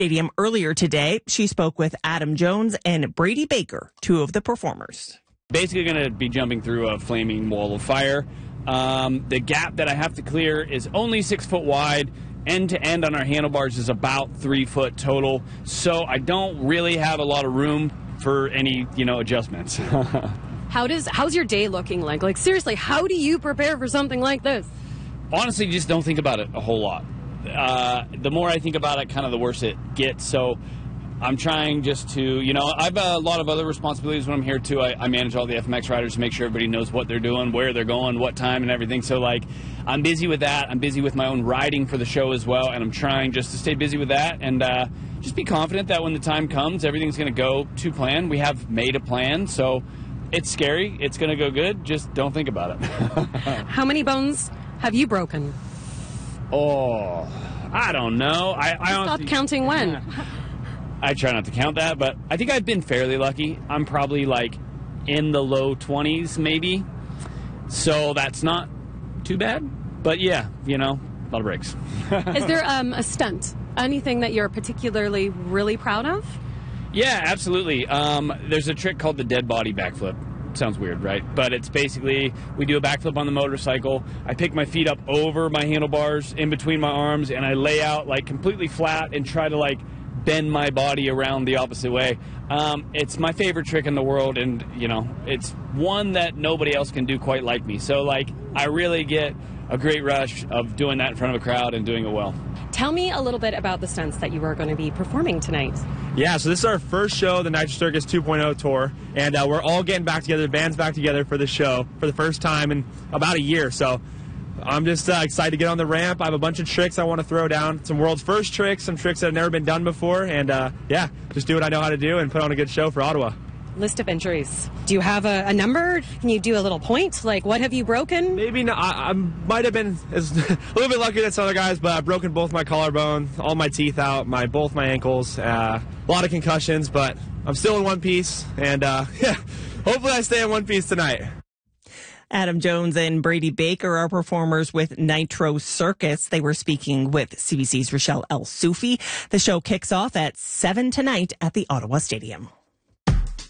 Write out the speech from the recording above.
Stadium earlier today. She spoke with Adam Jones and Brady Baker, two of the performers. Basically going to be jumping through a flaming wall of fire. The gap that I have to clear is only 6 foot wide. End to end on our handlebars is about 3 foot total. So I don't really have a lot of room for any, adjustments. How's your day looking like? Like, seriously, how do you prepare for something like this? Honestly, just don't think about it a whole lot. The more I think about it, kind of the worse it gets. So I'm trying just to, I have a lot of other responsibilities when I'm here, too. I manage all the FMX riders to make sure everybody knows what they're doing, where they're going, what time, and everything. So, I'm busy with that. I'm busy with my own riding for the show as well, and I'm trying just to stay busy with that and just be confident that when the time comes, everything's going to go to plan. We have made a plan, so it's scary. It's going to go good. Just don't think about it. How many bones have you broken? Oh, I don't know. I honestly stopped counting when? I try not to count that, but I think I've been fairly lucky. I'm probably in the low 20s maybe. So that's not too bad. But yeah, a lot of breaks. Is there a stunt? Anything that you're particularly really proud of? Yeah, absolutely. There's a trick called the dead body backflip. Sounds weird, right? But it's basically, we do a backflip on the motorcycle. I pick my feet up over my handlebars in between my arms, and I lay out completely flat and try to bend my body around the opposite way. It's my favorite trick in the world, and it's one that nobody else can do quite like me. So I really get a great rush of doing that in front of a crowd and doing it well. Tell me a little bit about the stunts that you are going to be performing tonight. Yeah, so this is our first show, the Nitro Circus 2.0 tour, and we're all getting back together, the band's back together for the show for the first time in about a year. So I'm just excited to get on the ramp. I have a bunch of tricks I want to throw down, some world's first tricks, some tricks that have never been done before, and just do what I know how to do and put on a good show for Ottawa. List of injuries. Do you have a number? Can you do a little point? What have you broken? Maybe not. I might have been a little bit luckier than some other guys, but I've broken both my collarbone, all my teeth out, both my ankles, a lot of concussions, but I'm still in one piece, and hopefully I stay in one piece tonight. Adam Jones and Brady Baker are performers with Nitro Circus. They were speaking with CBC's Rochelle El Soufi. The show kicks off at 7 tonight at the Ottawa Stadium.